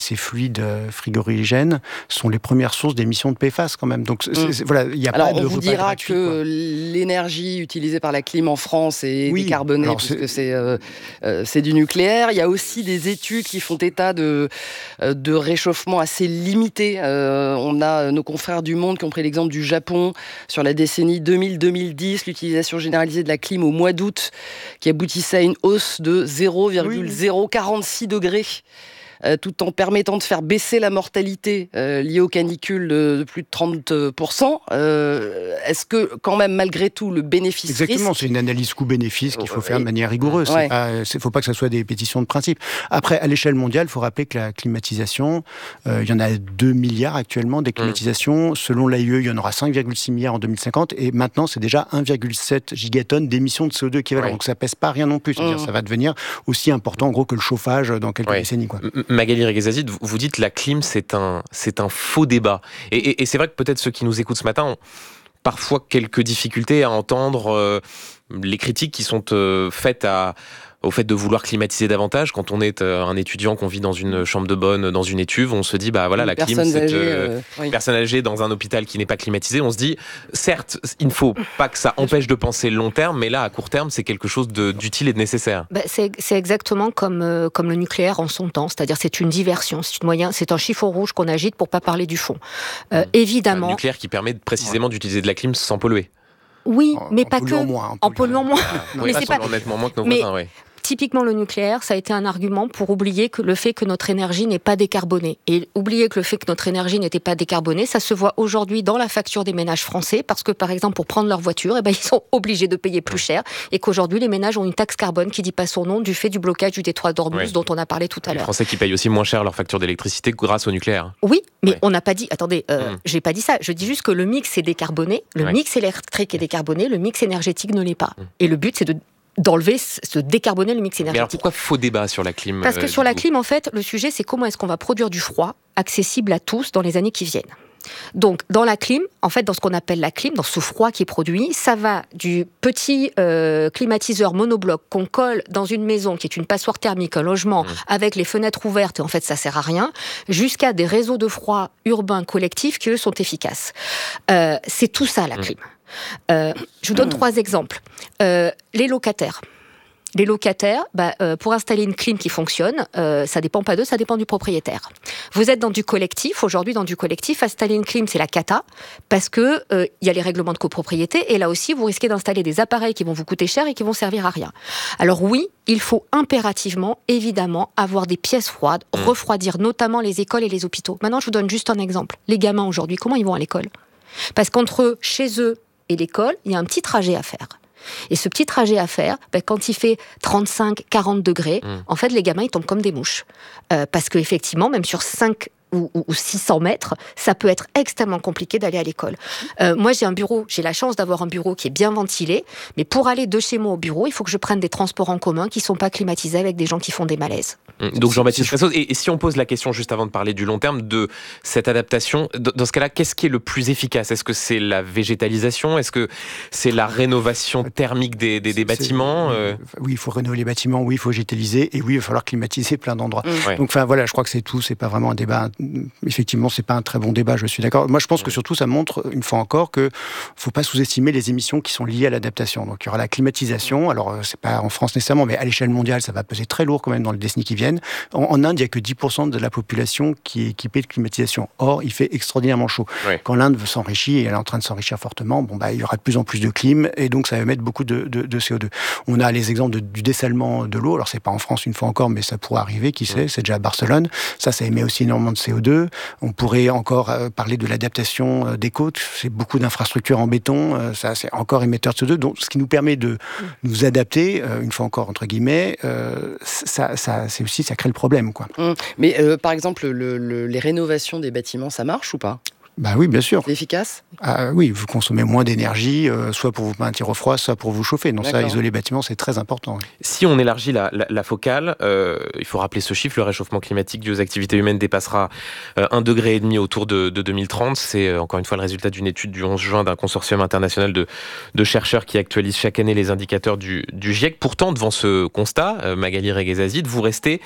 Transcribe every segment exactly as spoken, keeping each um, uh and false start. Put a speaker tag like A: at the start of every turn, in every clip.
A: ces fluides frigorigènes sont les premières sources d'émissions de P F A S quand même. Donc c'est, c'est, voilà, il n'y a
B: alors,
A: pas de
B: on vous
A: repas
B: dira
A: gratuit,
B: que
A: quoi.
B: l'énergie utilisée par la clim en France est
A: Oui,
B: décarbonée
A: alors
B: puisque
A: c'est...
B: c'est, euh, euh, c'est du nucléaire. Il y a aussi des études qui font état de, euh, de réchauffement assez limité. Euh, on a nos confrères du Monde qui ont pris l'exemple du Japon sur la décennie deux mille à deux mille dix, l'utilisation généralisée de la clim au mois d'août qui aboutissait à une hausse de zéro virgule zéro quarante-six degrés. Euh, tout en permettant de faire baisser la mortalité euh, liée aux canicules de, de plus de trente pour cent. Euh, est-ce que, quand même, malgré tout, le bénéfice-risque...
A: Exactement, c'est une analyse coût-bénéfice qu'il faut
B: oh,
A: faire de
B: et...
A: manière rigoureuse. Il
B: ouais.
A: ne faut pas que ça soit des pétitions de principe. Après, à l'échelle mondiale, il faut rappeler que la climatisation, euh, il y en a deux milliards actuellement des climatisations. Mmh. Selon l'A I E, il y en aura cinq virgule six milliards en deux mille cinquante. Et maintenant, c'est déjà un virgule sept gigatonnes d'émissions de C O deux équivalent. Ouais. Donc ça ne pèse pas rien non plus. C'est-à-dire, mmh. ça va devenir aussi important, en gros, que le chauffage dans quelques ouais. décennies, quoi.
C: Magali Reguezazid, vous dites la clim, c'est un, c'est un faux débat. Et, et, et c'est vrai que peut-être ceux qui nous écoutent ce matin ont parfois quelques difficultés à entendre euh, les critiques qui sont euh, faites à... au fait de vouloir climatiser davantage. Quand on est un étudiant, qu'on vit dans une chambre de bonne, dans une étuve, on se dit, bah voilà, la clim, c'est euh, euh, oui. personne âgée dans un hôpital qui n'est pas climatisé. On se dit, certes, il ne faut pas que ça empêche de penser le long terme, mais là, à court terme, c'est quelque chose de, d'utile et de nécessaire.
D: Bah, c'est, c'est exactement comme, euh, comme le nucléaire en son temps, c'est-à-dire c'est une diversion, c'est, une moyen, c'est un chiffon rouge qu'on agite pour ne pas parler du fond. Euh, mmh. Évidemment...
C: Un nucléaire qui permet précisément ouais. d'utiliser de la clim sans polluer.
D: Oui,
A: en,
D: mais
A: en
D: pas que...
A: Moins,
D: en polluant moins.
C: Ah, mais c'est pas... nettement moins que nos
D: mais...
C: voisins, oui.
D: Typiquement, le nucléaire, ça a été un argument pour oublier que le fait que notre énergie n'est pas décarbonée. Et oublier que le fait que notre énergie n'était pas décarbonée, ça se voit aujourd'hui dans la facture des ménages français, parce que, par exemple, pour prendre leur voiture, eh ben, ils sont obligés de payer plus cher, et qu'aujourd'hui, les ménages ont une taxe carbone qui dit pas son nom du fait du blocage du détroit d'Ormuz, oui. dont on a parlé tout à l'heure.
C: Les Français qui payent aussi moins cher leur facture d'électricité grâce au nucléaire.
D: Oui, mais
C: ouais.
D: on n'a pas dit... Attendez, euh, mmh. j'ai pas dit ça. Je dis juste que le mix est décarboné, le ouais. mix électrique est décarboné, le mix énergétique ne l'est pas. Mmh. Et le but, c'est de d'enlever, se décarboner le mix énergétique.
C: Mais alors pourquoi faux débat sur la clim ?
D: Parce que
C: euh,
D: sur la clim, en fait, le sujet, c'est comment est-ce qu'on va produire du froid accessible à tous dans les années qui viennent. Donc, dans la clim, en fait, dans ce qu'on appelle la clim, dans ce froid qui est produit, ça va du petit euh, climatiseur monobloc qu'on colle dans une maison qui est une passoire thermique, un logement, mmh. avec les fenêtres ouvertes, et en fait, ça sert à rien, jusqu'à des réseaux de froid urbains collectifs qui, eux, sont efficaces. Euh, c'est tout ça, la clim. Mmh. Euh, je vous donne mmh. trois exemples. Euh, les locataires. Les locataires, bah, euh, pour installer une clim qui fonctionne, euh, ça dépend pas d'eux, ça dépend du propriétaire. Vous êtes dans du collectif, aujourd'hui dans du collectif, installer une clim c'est la cata, parce que il euh, y a les règlements de copropriété, et là aussi vous risquez d'installer des appareils qui vont vous coûter cher et qui vont servir à rien. Alors oui, il faut impérativement, évidemment, avoir des pièces froides, mmh. refroidir notamment les écoles et les hôpitaux. Maintenant je vous donne juste un exemple. Les gamins aujourd'hui, comment ils vont à l'école ? Parce qu'entre chez eux et l'école, il y a un petit trajet à faire. Et ce petit trajet à faire, ben, quand il fait trente-cinq à quarante degrés, mmh. en fait, les gamins, ils tombent comme des mouches. Euh, parce qu'effectivement, même sur cinq ou, ou six cents mètres, ça peut être extrêmement compliqué d'aller à l'école. Euh, moi, j'ai un bureau, j'ai la chance d'avoir un bureau qui est bien ventilé, mais pour aller de chez moi au bureau, il faut que je prenne des transports en commun qui ne sont pas climatisés avec des gens qui font des malaises.
C: Donc Jean-Baptiste Ressos, et, et si on pose la question juste avant de parler du long terme, de cette adaptation, dans ce cas-là, qu'est-ce qui est le plus efficace ? Est-ce que c'est la végétalisation ? Est-ce que c'est la rénovation thermique des, des, des bâtiments ? euh...
A: Oui, il faut rénover les bâtiments, oui, il faut végétaliser, et oui, il va falloir climatiser plein d'endroits. Mmh.
C: Ouais.
A: Donc enfin voilà, je crois que c'est tout, c'est pas vraiment un débat. Effectivement, c'est pas un très bon débat, je suis d'accord. Moi, je pense mmh. que surtout, ça montre, une fois encore, que faut pas sous-estimer les émissions qui sont liées à l'adaptation. Donc il y aura la climatisation, alors c'est pas en France nécessairement, mais à l'échelle mondiale, ça va peser très lourd quand même dans les décennies qui viennent. En, en Inde, il n'y a que dix pour cent de la population qui est équipée de climatisation. Or, il fait extraordinairement chaud. Ouais. Quand l'Inde veut s'enrichir, et elle est en train de s'enrichir fortement, bon, bah, il y aura de plus en plus de clim, et donc ça va émettre beaucoup de, de, de C O deux. On a les exemples de, du dessalement de l'eau, alors c'est pas en France une fois encore, mais ça pourrait arriver, qui sait, c'est déjà à Barcelone. Ça, ça émet aussi énormément de C O deux. On pourrait encore euh, parler de l'adaptation euh, des côtes, c'est beaucoup d'infrastructures en béton, euh, ça c'est encore émetteur de C O deux, donc ce qui nous permet de nous adapter, euh, une fois encore, entre guillemets, euh, ça, ça, c'est aussi, ça crée le problème, quoi.
B: Mmh. Mais euh, par exemple, le, le, les rénovations des bâtiments, ça marche ou pas ?
A: Bah oui, bien sûr.
B: C'est efficace ?
A: Ah, oui, vous consommez moins d'énergie, euh, soit pour vous maintenir au froid, soit pour vous chauffer. Donc D'accord. ça, isoler les bâtiments, c'est très important. Oui.
C: Si on élargit la, la, la focale, euh, il faut rappeler ce chiffre, le réchauffement climatique dû aux activités humaines dépassera euh, un degré et demi autour de, de deux mille trente. C'est euh, encore une fois le résultat d'une étude du onze juin d'un consortium international de, de chercheurs qui actualise chaque année les indicateurs du, du GIEC. Pourtant, devant ce constat, euh, Magali Reguezazid, vous restez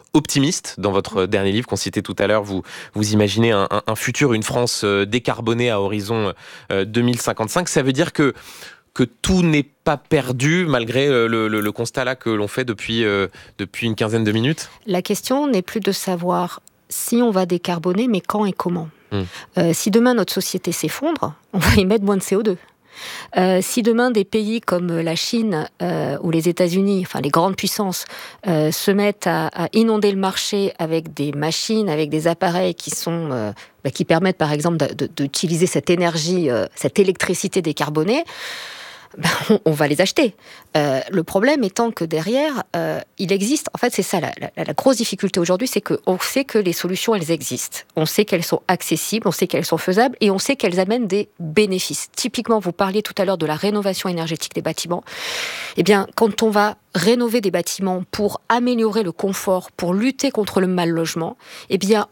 C: optimiste. Dans votre dernier livre qu'on citait tout à l'heure, vous, vous imaginez un, un, un futur, une France décarbonée à horizon deux mille cinquante-cinq. Ça veut dire que, que tout n'est pas perdu malgré le, le, le constat là que l'on fait depuis, euh, depuis une quinzaine de minutes?
D: La question n'est plus de savoir si on va décarboner, mais quand et comment. Mmh. Euh, si demain notre société s'effondre, on va émettre moins de C O deux. Euh, si demain des pays comme la Chine euh, ou les États-Unis, enfin les grandes puissances, euh, se mettent à, à inonder le marché avec des machines, avec des appareils qui sont euh, bah, qui permettent par exemple de, de, d'utiliser cette énergie, euh, cette électricité décarbonée, ben, on, on va les acheter. Euh, le problème étant que derrière, euh, il existe, en fait c'est ça la, la, la grosse difficulté aujourd'hui, c'est qu'on sait que les solutions elles existent, on sait qu'elles sont accessibles, on sait qu'elles sont faisables et on sait qu'elles amènent des bénéfices. Typiquement, vous parliez tout à l'heure de la rénovation énergétique des bâtiments. Eh bien, quand on va rénover des bâtiments pour améliorer le confort, pour lutter contre le mal logement, eh bien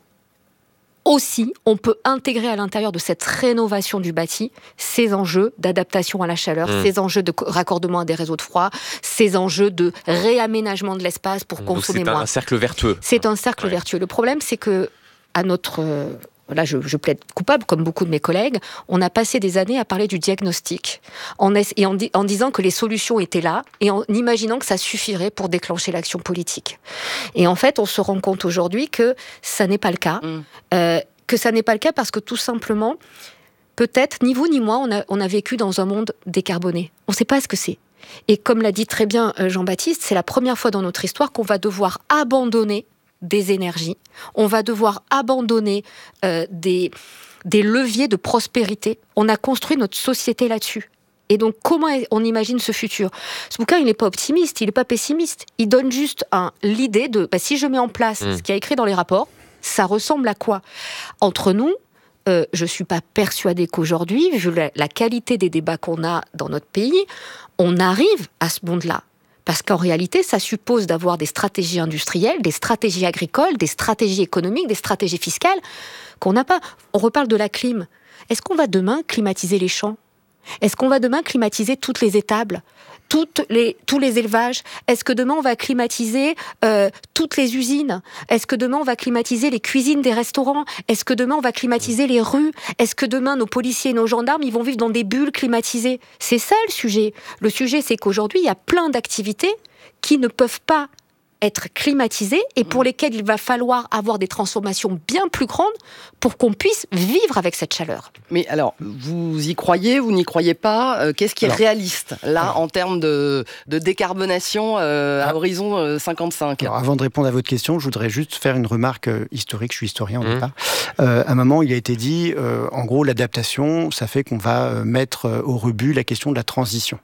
D: aussi, on peut intégrer à l'intérieur de cette rénovation du bâti ces enjeux d'adaptation à la chaleur, mmh. ces enjeux de raccordement à des réseaux de froid, ces enjeux de réaménagement de l'espace pour
C: Donc
D: consommer
C: c'est
D: moins.
C: C'est un cercle vertueux.
D: C'est un cercle ouais. vertueux. Le problème, c'est que à notre... Euh, là je, je plaide coupable, comme beaucoup de mes collègues, on a passé des années à parler du diagnostic, en es- et en, di- en disant que les solutions étaient là, et en imaginant que ça suffirait pour déclencher l'action politique. Et en fait, on se rend compte aujourd'hui que ça n'est pas le cas, mmh. euh, que ça n'est pas le cas parce que tout simplement, peut-être, ni vous ni moi, on a, on a vécu dans un monde décarboné. On ne sait pas ce que c'est. Et comme l'a dit très bien Jean-Baptiste, c'est la première fois dans notre histoire qu'on va devoir abandonner des énergies, on va devoir abandonner euh, des, des leviers de prospérité. On a construit notre société là-dessus. Et donc, comment on imagine ce futur ? Ce bouquin, il n'est pas optimiste, il n'est pas pessimiste. Il donne juste un, l'idée de, bah, si je mets en place mmh. ce qui est écrit dans les rapports, ça ressemble à quoi ? Entre nous, euh, je ne suis pas persuadée qu'aujourd'hui, vu la, la qualité des débats qu'on a dans notre pays, on arrive à ce monde-là. Parce qu'en réalité, ça suppose d'avoir des stratégies industrielles, des stratégies agricoles, des stratégies économiques, des stratégies fiscales qu'on n'a pas. On reparle de la clim. Est-ce qu'on va demain climatiser les champs ? Est-ce qu'on va demain climatiser toutes les étables, toutes les, tous les élevages ? Est-ce que demain on va climatiser euh, toutes les usines ? Est-ce que demain on va climatiser les cuisines des restaurants ? Est-ce que demain on va climatiser les rues ? Est-ce que demain nos policiers et nos gendarmes ils vont vivre dans des bulles climatisées ? C'est ça le sujet. Le sujet c'est qu'aujourd'hui il y a plein d'activités qui ne peuvent pas être climatisées et pour lesquelles il va falloir avoir des transformations bien plus grandes pour qu'on puisse vivre avec cette chaleur.
B: Mais alors, vous y croyez, vous n'y croyez pas ? euh, Qu'est-ce qui est alors, réaliste, là, alors, en termes de, de décarbonation euh, à horizon euh, cinquante-cinq ?
A: Alors, avant de répondre à votre question, je voudrais juste faire une remarque euh, historique. Je suis historien, on n'est pas. Euh, à un moment, il a été dit, euh, en gros, l'adaptation, ça fait qu'on va euh, mettre euh, au rebut la question de la transition.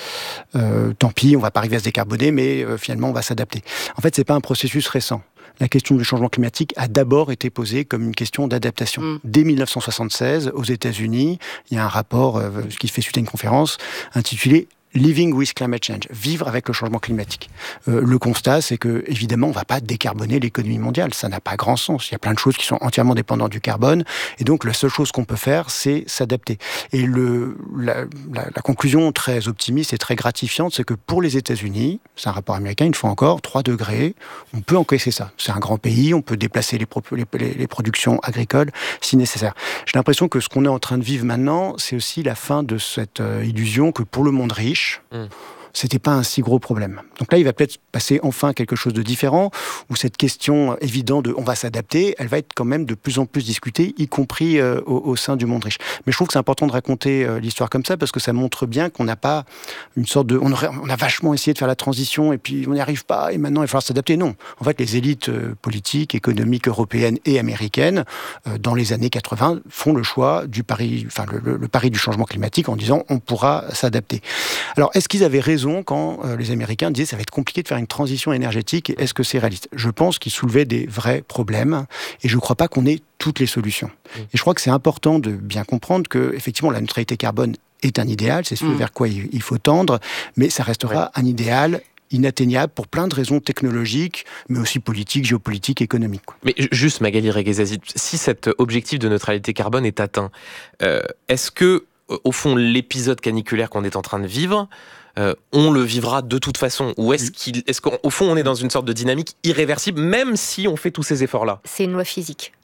A: Euh, tant pis, on va pas arriver à se décarboner, mais euh, finalement, on va s'adapter. En fait, c'est pas un processus récent. La question du changement climatique a d'abord été posée comme une question d'adaptation. Mmh. Dès dix-neuf cent soixante-seize, aux États-Unis, il y a un rapport euh, qui fait suite à une conférence intitulée Living with Climate Change, vivre avec le changement climatique. Euh, le constat, c'est que évidemment, on ne va pas décarboner l'économie mondiale. Ça n'a pas grand sens. Il y a plein de choses qui sont entièrement dépendantes du carbone, et donc la seule chose qu'on peut faire, c'est s'adapter. Et le, la, la, la conclusion très optimiste et très gratifiante, c'est que pour les États-Unis, c'est un rapport américain, une fois encore, trois degrés, on peut encaisser ça. C'est un grand pays, on peut déplacer les, pro- les, les, les productions agricoles si nécessaire. J'ai l'impression que ce qu'on est en train de vivre maintenant, c'est aussi la fin de cette euh, illusion que pour le monde riche, Mmh. c'était pas un si gros problème. Donc là, il va peut-être passer enfin quelque chose de différent, où cette question évidente de on va s'adapter, elle va être quand même de plus en plus discutée, y compris euh, au, au sein du monde riche. Mais je trouve que c'est important de raconter euh, l'histoire comme ça, parce que ça montre bien qu'on n'a pas une sorte de... On, aurait, on a vachement essayé de faire la transition, et puis on n'y arrive pas, et maintenant il va falloir s'adapter. Non. En fait, les élites euh, politiques, économiques, européennes et américaines, euh, dans les années quatre-vingts, font le choix du pari, enfin le, le, le pari du changement climatique en disant on pourra s'adapter. Alors, est-ce qu'ils avaient raison quand euh, les Américains disaient ça va être compliqué de faire une transition énergétique, et est-ce que c'est réaliste ? Je pense qu'ils soulevaient des vrais problèmes, et je ne crois pas qu'on ait toutes les solutions. Mmh. Et je crois que c'est important de bien comprendre que, effectivement, la neutralité carbone est un idéal, c'est ce mmh. vers quoi il, il faut tendre, mais ça restera ouais. un idéal inatteignable pour plein de raisons technologiques, mais aussi politiques, géopolitiques, économiques.
C: Mais juste, Magali Reguezazit, si cet objectif de neutralité carbone est atteint, euh, est-ce que, au fond, l'épisode caniculaire qu'on est en train de vivre euh, on le vivra de toute façon? Ou est-ce qu'il, est-ce qu'au fond, on est dans une sorte de dynamique irréversible, même si on fait tous ces efforts-là?
D: C'est une loi physique.